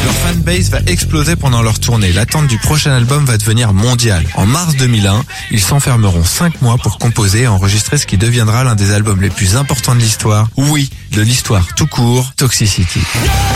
Leur fanbase va exploser pendant leur tournée. L'attente du prochain album va devenir mondiale. En mars 2001, ils s'enfermeront 5 mois pour composer et enregistrer ce qui deviendra l'un des albums les plus importants de l'histoire. Oui, de l'histoire tout court, Toxicity.